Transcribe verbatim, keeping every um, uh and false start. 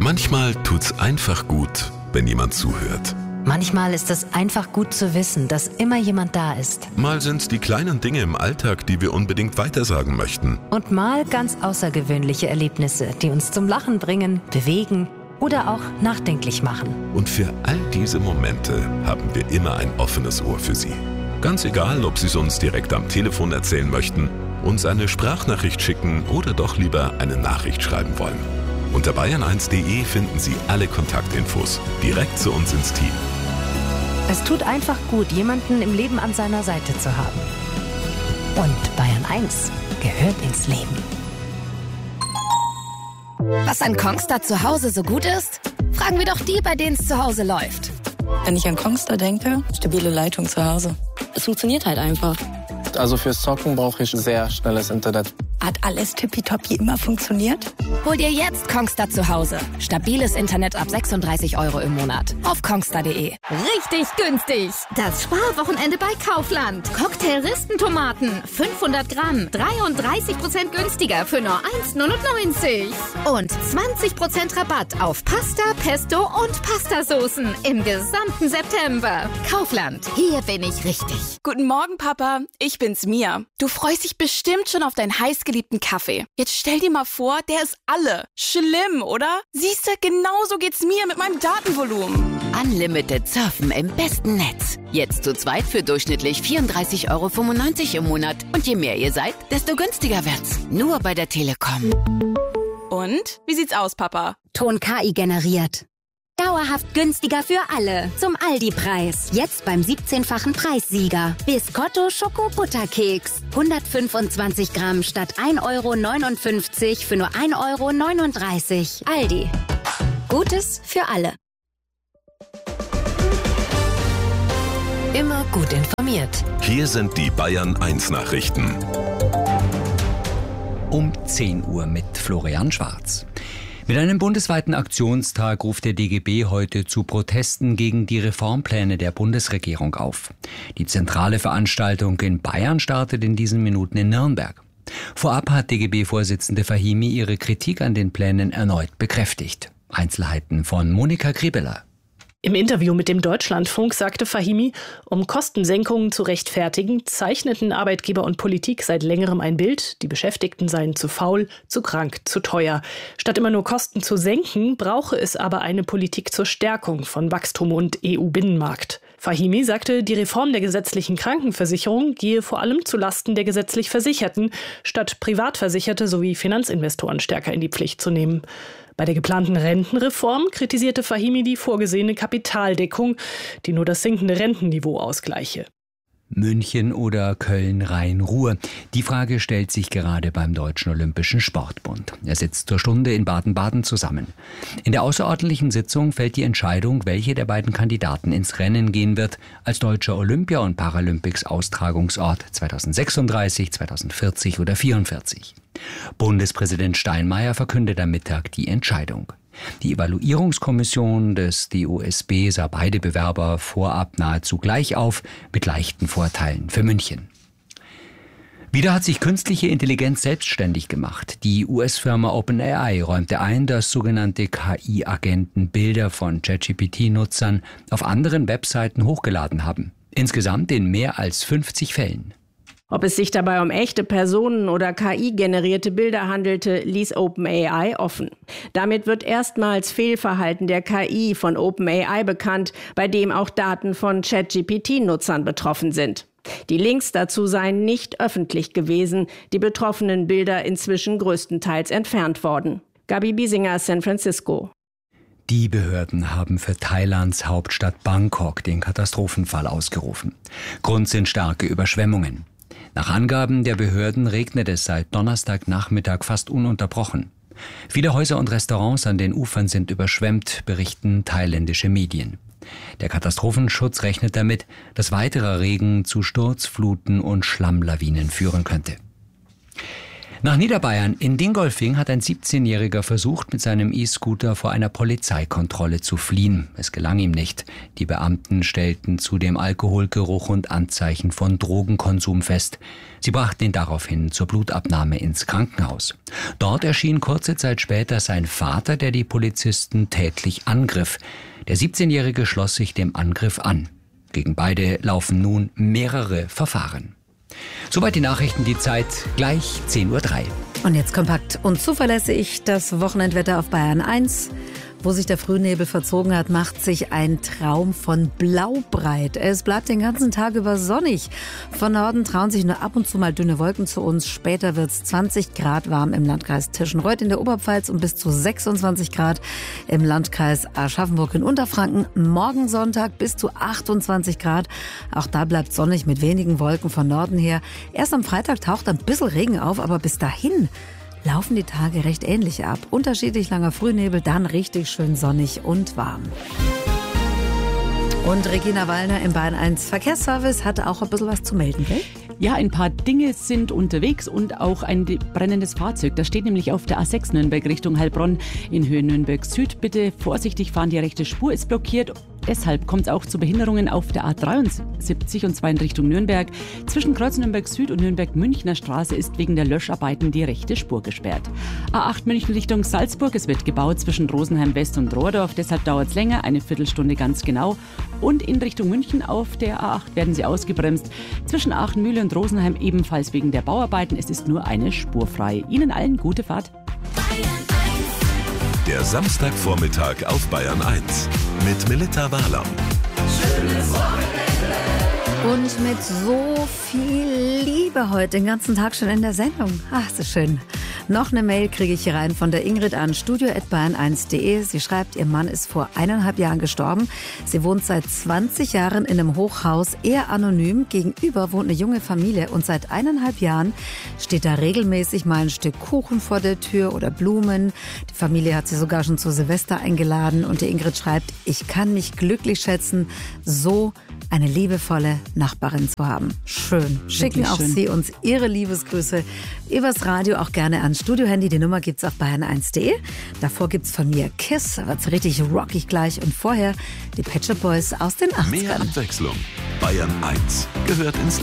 Manchmal tut's einfach gut, wenn jemand zuhört. Manchmal ist es einfach gut zu wissen, dass immer jemand da ist. Mal sind's die kleinen Dinge im Alltag, die wir unbedingt weitersagen möchten. Und mal ganz außergewöhnliche Erlebnisse, die uns zum Lachen bringen, bewegen oder auch nachdenklich machen. Und für all diese Momente haben wir immer ein offenes Ohr für Sie. Ganz egal, ob Sie es uns direkt am Telefon erzählen möchten, uns eine Sprachnachricht schicken oder doch lieber eine Nachricht schreiben wollen. Unter bayern eins punkt de finden Sie alle Kontaktinfos direkt zu uns ins Team. Es tut einfach gut, jemanden im Leben an seiner Seite zu haben. Und Bayern eins gehört ins Leben. Was an Kongstar zu Hause so gut ist? Fragen wir doch die, bei denen es zu Hause läuft. Wenn ich an Kongstar denke, stabile Leitung zu Hause. Es funktioniert halt einfach. Also fürs Zocken brauche ich sehr schnelles Internet. Hat alles tippitoppi immer funktioniert? Hol dir jetzt Kongstar zu Hause. Stabiles Internet ab sechsunddreißig Euro im Monat. Auf kongstar punkt de. Richtig günstig. Das Sparwochenende bei Kaufland. Cocktail-Ristentomaten. fünfhundert Gramm. dreiunddreißig Prozent günstiger für nur eins neunundneunzig. Und zwanzig Prozent Rabatt auf Pasta, Pesto und Pastasoßen im gesamten September. Kaufland. Hier bin ich richtig. Guten Morgen, Papa. Ich bin's, Mia. Du freust dich bestimmt schon auf deinen heißgeliebten Kaffee. Jetzt stell dir mal vor, der ist alle. Schlimm, oder? Siehste, genauso geht's mir mit meinem Datenvolumen. Unlimited Surfen im besten Netz. Jetzt zu zweit für durchschnittlich vierunddreißig Euro fünfundneunzig im Monat. Und je mehr ihr seid, desto günstiger wird's. Nur bei der Telekom. Und? Wie sieht's aus, Papa? Ton K I generiert. Dauerhaft günstiger für alle. Zum Aldi-Preis. Jetzt beim siebzehnfachen Preissieger. Biscotto Schoko-Butterkeks. hundertfünfundzwanzig Gramm statt ein Euro neunundfünfzig für nur ein Euro neununddreißig. Aldi. Gutes für alle. Immer gut informiert. Hier sind die Bayern eins Nachrichten. Um zehn Uhr mit Florian Schwarz. Mit einem bundesweiten Aktionstag ruft der D G B heute zu Protesten gegen die Reformpläne der Bundesregierung auf. Die zentrale Veranstaltung in Bayern startet in diesen Minuten in Nürnberg. Vorab hat D G B-Vorsitzende Fahimi ihre Kritik an den Plänen erneut bekräftigt. Einzelheiten von Monika Griebeler. Im Interview mit dem Deutschlandfunk sagte Fahimi, um Kostensenkungen zu rechtfertigen, zeichneten Arbeitgeber und Politik seit längerem ein Bild, die Beschäftigten seien zu faul, zu krank, zu teuer. Statt immer nur Kosten zu senken, brauche es aber eine Politik zur Stärkung von Wachstum und E U-Binnenmarkt. Fahimi sagte, die Reform der gesetzlichen Krankenversicherung gehe vor allem zulasten der gesetzlich Versicherten, statt Privatversicherte sowie Finanzinvestoren stärker in die Pflicht zu nehmen. Bei der geplanten Rentenreform kritisierte Fahimi die vorgesehene Kapitaldeckung, die nur das sinkende Rentenniveau ausgleiche. München oder Köln-Rhein-Ruhr? Die Frage stellt sich gerade beim Deutschen Olympischen Sportbund. Er sitzt zur Stunde in Baden-Baden zusammen. In der außerordentlichen Sitzung fällt die Entscheidung, welche der beiden Kandidaten ins Rennen gehen wird, als deutscher Olympia- und Paralympics-Austragungsort zweitausendsechsunddreißig, zweitausendvierzig oder vierundvierzig. Bundespräsident Steinmeier verkündet am Mittag die Entscheidung. Die Evaluierungskommission des D O S B sah beide Bewerber vorab nahezu gleich auf, mit leichten Vorteilen für München. Wieder hat sich künstliche Intelligenz selbstständig gemacht. Die U S-Firma OpenAI räumte ein, dass sogenannte K I-Agenten Bilder von ChatGPT-Nutzern auf anderen Webseiten hochgeladen haben. Insgesamt in mehr als fünfzig Fällen. Ob es sich dabei um echte Personen oder K I-generierte Bilder handelte, ließ OpenAI offen. Damit wird erstmals Fehlverhalten der K I von OpenAI bekannt, bei dem auch Daten von ChatGPT-Nutzern betroffen sind. Die Links dazu seien nicht öffentlich gewesen, die betroffenen Bilder inzwischen größtenteils entfernt worden. Gabi Biesinger, San Francisco. Die Behörden haben für Thailands Hauptstadt Bangkok den Katastrophenfall ausgerufen. Grund sind starke Überschwemmungen. Nach Angaben der Behörden regnet es seit Donnerstagnachmittag fast ununterbrochen. Viele Häuser und Restaurants an den Ufern sind überschwemmt, berichten thailändische Medien. Der Katastrophenschutz rechnet damit, dass weiterer Regen zu Sturzfluten und Schlammlawinen führen könnte. Nach Niederbayern in Dingolfing hat ein siebzehnjähriger versucht, mit seinem E-Scooter vor einer Polizeikontrolle zu fliehen. Es gelang ihm nicht. Die Beamten stellten zudem Alkoholgeruch und Anzeichen von Drogenkonsum fest. Sie brachten ihn daraufhin zur Blutabnahme ins Krankenhaus. Dort erschien kurze Zeit später sein Vater, der die Polizisten tätlich angriff. Der siebzehnjährige schloss sich dem Angriff an. Gegen beide laufen nun mehrere Verfahren. Soweit die Nachrichten, die Zeit gleich zehn Uhr drei. Und jetzt kompakt und zuverlässig das Wochenendwetter auf Bayern eins. Wo sich der Frühnebel verzogen hat, macht sich ein Traum von Blau breit. Es bleibt den ganzen Tag über sonnig. Von Norden trauen sich nur ab und zu mal dünne Wolken zu uns. Später wird es zwanzig Grad warm im Landkreis Tirschenreuth in der Oberpfalz und bis zu sechsundzwanzig Grad im Landkreis Aschaffenburg in Unterfranken. Morgen Sonntag bis zu achtundzwanzig Grad. Auch da bleibt sonnig mit wenigen Wolken von Norden her. Erst am Freitag taucht ein bisschen Regen auf, aber bis dahin laufen die Tage recht ähnlich ab. Unterschiedlich langer Frühnebel, dann richtig schön sonnig und warm. Und Regina Wallner im Bayern eins Verkehrsservice hat auch ein bisschen was zu melden, gell? Ja, ein paar Dinge sind unterwegs und auch ein brennendes Fahrzeug. Das steht nämlich auf der A sechs Nürnberg Richtung Heilbronn in Höhe Nürnberg Süd. Bitte vorsichtig fahren, die rechte Spur ist blockiert. Deshalb kommt es auch zu Behinderungen auf der A dreiundsiebzig und zwar in Richtung Nürnberg. Zwischen Kreuz Nürnberg Süd und Nürnberg Münchner Straße ist wegen der Löscharbeiten die rechte Spur gesperrt. A acht München Richtung Salzburg. Es wird gebaut zwischen Rosenheim West und Rohrdorf. Deshalb dauert es länger, eine Viertelstunde ganz genau. Und in Richtung München auf der A acht werden sie ausgebremst. Zwischen Aachenmühle und Rosenheim ebenfalls wegen der Bauarbeiten. Es ist nur eine Spur frei. Ihnen allen gute Fahrt. Der Samstagvormittag auf Bayern eins mit Melitta Wahlam. Schönes Wochenende. Und mit so viel Liebe heute den ganzen Tag schon in der Sendung. Ach, so schön. Noch eine Mail kriege ich hier rein von der Ingrid an studio at bayern eins punkt de. Sie schreibt, ihr Mann ist vor eineinhalb Jahren gestorben. Sie wohnt seit zwanzig Jahren in einem Hochhaus, eher anonym. Gegenüber wohnt eine junge Familie und seit eineinhalb Jahren steht da regelmäßig mal ein Stück Kuchen vor der Tür oder Blumen. Die Familie hat sie sogar schon zu Silvester eingeladen und die Ingrid schreibt, ich kann mich glücklich schätzen, so eine liebevolle Nachbarin zu haben. Schön. Schicken Wirklich auch schön. Sie uns Ihre Liebesgrüße übers Radio, auch gerne an Studiohandy. Die Nummer gibt's auf bayern eins punkt de. Davor gibt's von mir Kiss, da wird's richtig rockig gleich. Und vorher die Pet Shop Boys aus den achtzigern. Mehr Abwechslung. Bayern eins gehört ins Leben.